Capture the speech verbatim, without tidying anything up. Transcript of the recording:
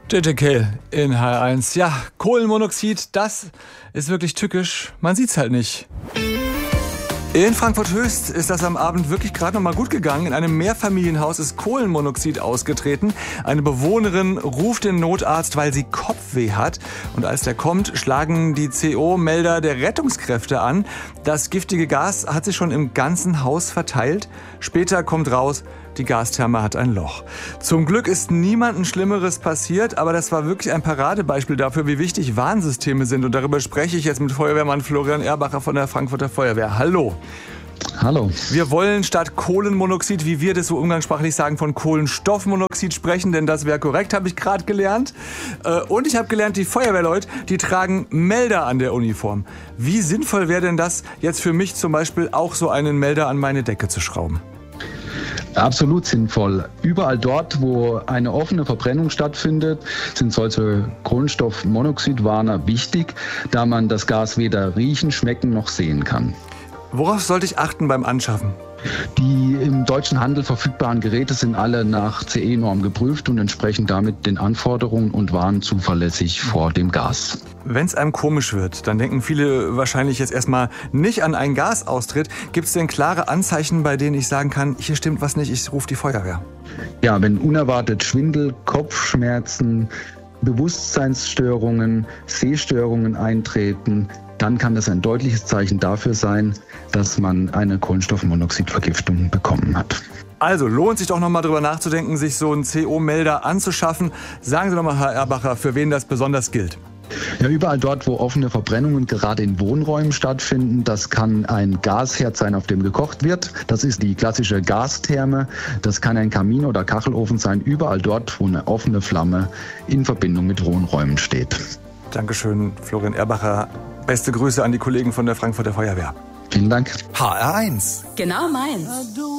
J J K in H R eins. Ja, Kohlenmonoxid, das ist wirklich tückisch. Man sieht's halt nicht. In Frankfurt-Höchst ist das am Abend wirklich gerade noch mal gut gegangen. In einem Mehrfamilienhaus ist Kohlenmonoxid ausgetreten. Eine Bewohnerin ruft den Notarzt, weil sie Kopfweh hat. Und als der kommt, schlagen die C O-Melder der Rettungskräfte an. Das giftige Gas hat sich schon im ganzen Haus verteilt. Später kommt raus, die Gastherme hat ein Loch. Zum Glück ist niemandem Schlimmeres passiert, aber das war wirklich ein Paradebeispiel dafür, wie wichtig Warnsysteme sind. Und darüber spreche ich jetzt mit Feuerwehrmann Florian Erbacher von der Frankfurter Feuerwehr. Hallo. Hallo. Wir wollen statt Kohlenmonoxid, wie wir das so umgangssprachlich sagen, von Kohlenstoffmonoxid sprechen, denn das wäre korrekt, habe ich gerade gelernt. Und ich habe gelernt, die Feuerwehrleute, die tragen Melder an der Uniform. Wie sinnvoll wäre denn das jetzt für mich zum Beispiel auch so einen Melder an meine Decke zu schrauben? Absolut sinnvoll. Überall dort, wo eine offene Verbrennung stattfindet, sind solche Kohlenstoffmonoxidwarner wichtig, da man das Gas weder riechen, schmecken noch sehen kann. Worauf sollte ich achten beim Anschaffen? Die im deutschen Handel verfügbaren Geräte sind alle nach C E-Norm geprüft und entsprechen damit den Anforderungen und waren zuverlässig vor dem Gas. Wenn es einem komisch wird, dann denken viele wahrscheinlich jetzt erstmal nicht an einen Gasaustritt. Gibt es denn klare Anzeichen, bei denen ich sagen kann, hier stimmt was nicht, ich rufe die Feuerwehr? Ja, wenn unerwartet Schwindel, Kopfschmerzen, Bewusstseinsstörungen, Sehstörungen eintreten, dann kann das ein deutliches Zeichen dafür sein, dass man eine Kohlenstoffmonoxidvergiftung bekommen hat. Also lohnt sich doch noch mal drüber nachzudenken, sich so einen C O-Melder anzuschaffen. Sagen Sie doch mal, Herr Erbacher, für wen das besonders gilt. Ja, überall dort, wo offene Verbrennungen gerade in Wohnräumen stattfinden, das kann ein Gasherd sein, auf dem gekocht wird. Das ist die klassische Gastherme. Das kann ein Kamin oder Kachelofen sein. Überall dort, wo eine offene Flamme in Verbindung mit Wohnräumen steht. Dankeschön, Florian Erbacher. Beste Grüße an die Kollegen von der Frankfurter Feuerwehr. Vielen Dank. H R eins. Genau meins.